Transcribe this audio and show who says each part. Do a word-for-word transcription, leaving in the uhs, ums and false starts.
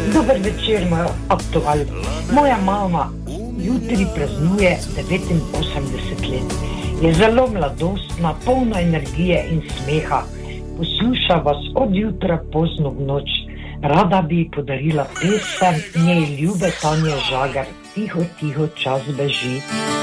Speaker 1: Dober večer, moj aktual. Moja mama jutri praznuje devetinosemdeset let. Je zelo mladostna, polna energije in smeha. Posluša vas od jutra pozno v noč. Rada bi ji podarila pesem njej ljube Tanje Žagar. Tiho, tiho, čas beži.